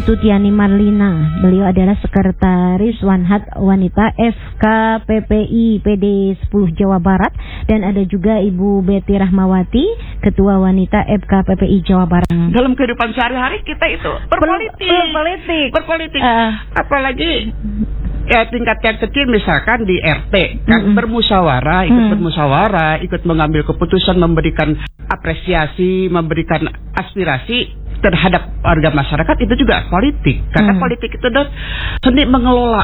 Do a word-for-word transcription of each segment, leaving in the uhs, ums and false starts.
Ibu Tutiani Marlina. Beliau adalah Sekretaris Wanhat Wanita F K P P I P D sepuluh Jawa Barat. Dan ada juga Ibu Betty Rahmawati, Ketua Wanita F K P P I Jawa Barat. Dalam kehidupan sehari-hari kita itu berpolitik, berpolitik, berpolitik. Uh, apalagi ya tingkat yang kecil misalkan di R T kan mm-hmm. bermusyawarah, ikut mm. bermusyawarah, ikut mengambil keputusan, memberikan apresiasi, memberikan aspirasi terhadap warga masyarakat, itu juga politik. Karena mm. politik itu adalah seni mengelola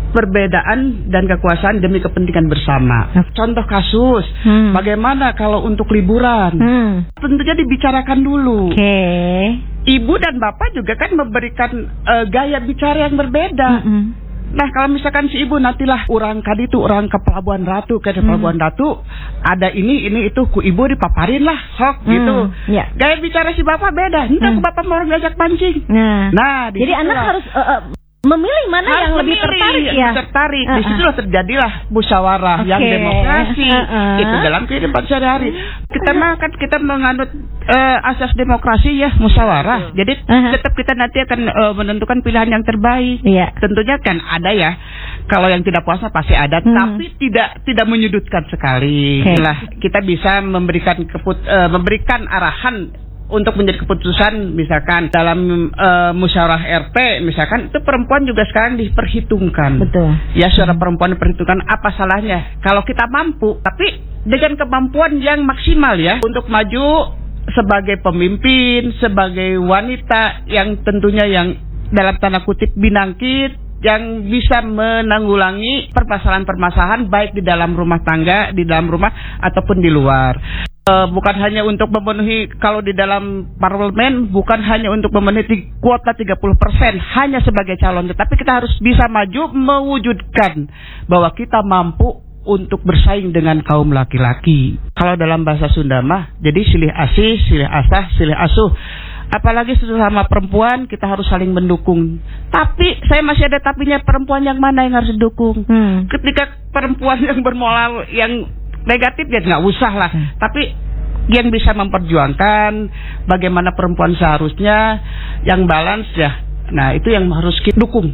perbedaan dan kekuasaan demi kepentingan bersama. Contoh kasus, hmm. bagaimana kalau untuk liburan? Hmm. Tentunya dibicarakan dulu. Oke. Okay. Ibu dan bapak juga kan memberikan uh, gaya bicara yang berbeda. Mm-hmm. Nah, kalau misalkan si ibu nantilah orang kadi itu orang ke Pelabuhan Ratu, ke hmm. Pelabuhan Ratu, ada ini, ini, itu, ku ibu dipaparin lah, sok, hmm. gitu. Yeah. Gaya bicara si bapak beda, entah hmm. bapak mau ngajak pancing. Nah, nah jadi anak lah. harus uh, uh, memilih mana harus yang lebih memilih, tertarik ya. Yang tertarik. Uh-uh. Di situlah terjadilah musyawarah okay. yang demokrasi. Uh-uh. Itu dalam kehidupan sehari-hari. Kita mah kan kita menganut uh, asas demokrasi ya, musyawarah. Jadi uh-huh. tetap kita nanti akan uh, menentukan pilihan yang terbaik. Yeah. Tentunya kan ada ya. Kalau yang tidak puasa pasti ada, hmm. tapi tidak tidak menyudutkan sekali. Okay. Lah kita bisa memberikan keput, uh, memberikan arahan untuk menjadi keputusan, misalkan dalam uh, musyawarah R T, misalkan itu perempuan juga sekarang diperhitungkan. Betul. Ya, suara perempuan diperhitungkan, apa salahnya? Kalau kita mampu, tapi dengan kemampuan yang maksimal ya, untuk maju sebagai pemimpin, sebagai wanita yang tentunya yang dalam tanda kutip binangkit, yang bisa menanggulangi permasalahan-permasalahan baik di dalam rumah tangga, di dalam rumah ataupun di luar. Uh, bukan hanya untuk memenuhi, kalau di dalam parlemen bukan hanya untuk memenuhi kuota tiga puluh persen hanya sebagai calon, tetapi kita harus bisa maju mewujudkan bahwa kita mampu untuk bersaing dengan kaum laki-laki. Kalau dalam bahasa Sunda mah jadi silih asih, silih asah, silih asuh. Apalagi sesama perempuan kita harus saling mendukung. Tapi saya masih ada tapinya, perempuan yang mana yang harus didukung? Hmm. Ketika perempuan yang bermoral yang negatif ya nggak usah lah. Hmm. Tapi yang bisa memperjuangkan bagaimana perempuan seharusnya, yang balance ya. Nah itu yang harus kita dukung.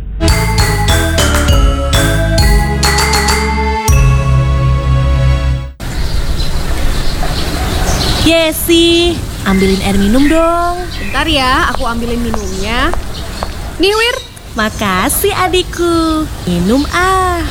Yesi, ambilin air minum dong. Bentar ya, aku ambilin minumnya. Nih Wir. Makasih adikku. Minum ah.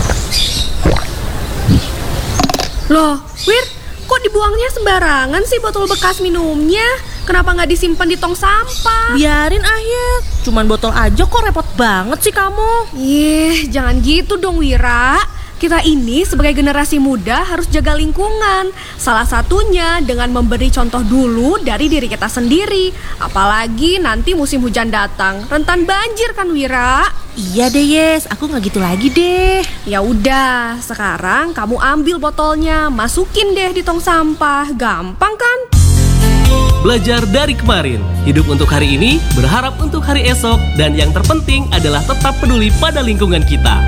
Loh, Wir, kok dibuangnya sembarangan sih botol bekas minumnya? Kenapa nggak disimpan di tong sampah? Biarin ah ya, cuman botol aja kok repot banget sih kamu. Ih, jangan gitu dong Wira. Kita ini sebagai generasi muda harus jaga lingkungan. Salah satunya dengan memberi contoh dulu dari diri kita sendiri. Apalagi nanti musim hujan datang, rentan banjir kan Wira? Iya deh Yes, aku nggak gitu lagi deh. Ya udah, sekarang kamu ambil botolnya, masukin deh di tong sampah. Gampang kan? Belajar dari kemarin, hidup untuk hari ini, berharap untuk hari esok, dan yang terpenting adalah tetap peduli pada lingkungan kita.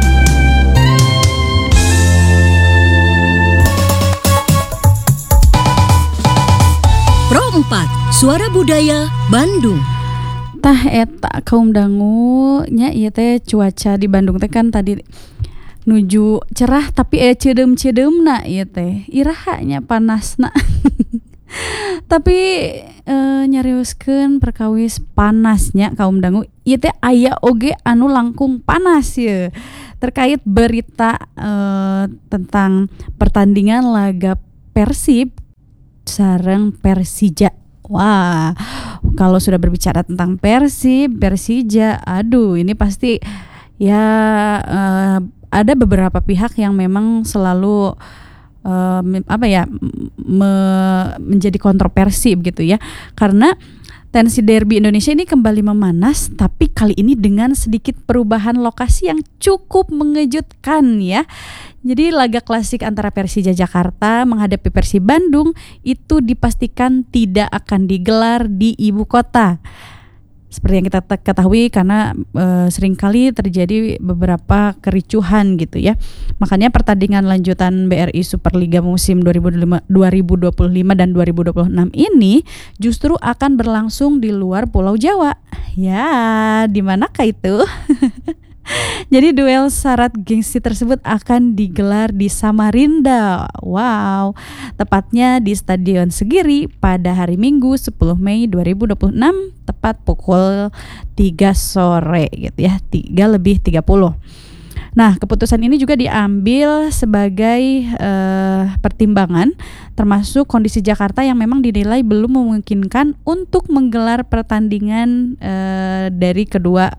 Pro empat, Suara Budaya Bandung. Tah eta kaum dangu nya ieu teh cuaca di Bandung teh kan tadi nuju cerah tapi eh cedem-cedemna ieu teh. Iraha nya panasna. Tapi e, nyarioskeun perkawis panasnya kaum dangu ieu teh aya oge anu langkung panas ye. Terkait berita e, tentang pertandingan laga Persib sareng Persija. Wah, kalau sudah berbicara tentang Persib, Persija, aduh ini pasti ya uh, ada beberapa pihak yang memang selalu uh, apa ya me, menjadi kontroversi begitu ya. Karena tensi derby Indonesia ini kembali memanas, tapi kali ini dengan sedikit perubahan lokasi yang cukup mengejutkan ya. Jadi laga klasik antara Persija Jakarta menghadapi Persib Bandung itu dipastikan tidak akan digelar di ibu kota. Seperti yang kita ketahui karena e, seringkali terjadi beberapa kericuhan gitu ya. Makanya pertandingan lanjutan B R I Superliga musim dua ribu dua puluh lima dan dua ribu dua puluh enam ini justru akan berlangsung di luar Pulau Jawa. Ya, di manakah itu? Jadi duel syarat gengsi tersebut akan digelar di Samarinda. Wow, tepatnya di Stadion Segiri pada hari Minggu sepuluh Mei dua ribu dua puluh enam tepat pukul tiga sore gitu ya, tiga lebih tiga puluh. Nah, keputusan ini juga diambil sebagai uh, pertimbangan termasuk kondisi Jakarta yang memang dinilai belum memungkinkan untuk menggelar pertandingan uh, dari kedua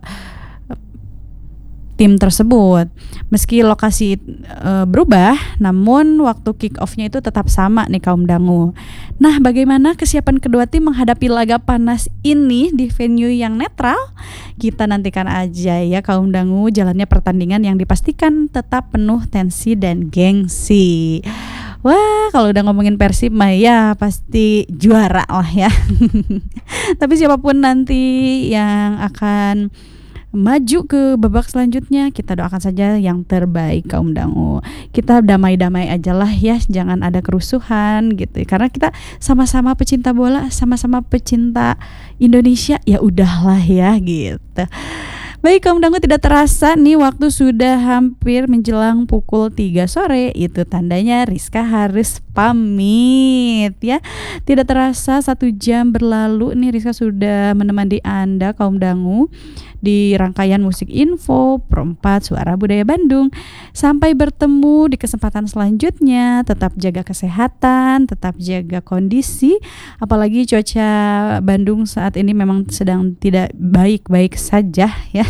tim tersebut. Meski lokasi e, berubah, namun waktu kick off-nya itu tetap sama nih kaum dangu. Nah, bagaimana kesiapan kedua tim menghadapi laga panas ini di venue yang netral? Kita nantikan aja ya kaum dangu, jalannya pertandingan yang dipastikan tetap penuh tensi dan gengsi. Wah, kalau udah ngomongin Persib mah ya pasti juara lah ya. Tapi siapapun nanti yang akan maju ke babak selanjutnya, kita doakan saja yang terbaik kaum dangu. Kita damai-damai aja lah ya, jangan ada kerusuhan gitu. Karena kita sama-sama pecinta bola, sama-sama pecinta Indonesia, ya udahlah ya gitu. Baik kaum dangu, tidak terasa nih waktu sudah hampir menjelang pukul tiga sore. Itu tandanya Rizka harus pamit ya. Tidak terasa satu jam berlalu nih Rizka sudah menemani Anda kaum dangu di rangkaian musik info Pro empat Suara Budaya Bandung. Sampai bertemu di kesempatan selanjutnya. Tetap jaga kesehatan, tetap jaga kondisi. Apalagi cuaca Bandung saat ini memang sedang tidak baik-baik saja ya.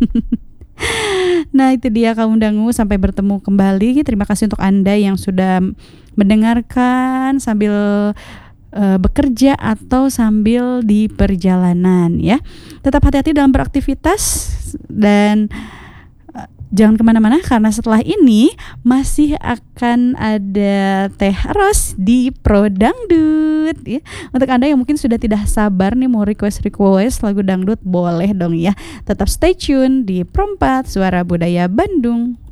Nah, itu dia kaum dangu, sampai bertemu kembali. Terima kasih untuk Anda yang sudah mendengarkan sambil uh, bekerja atau sambil di perjalanan ya. Tetap hati-hati dalam beraktivitas dan uh, jangan kemana-mana karena setelah ini masih akan ada Teh Ros di Pro Dangdut ya. Untuk Anda yang mungkin sudah tidak sabar nih mau request-request lagu dangdut, boleh dong ya. Tetap stay tune di Pro empat Suara Budaya Bandung.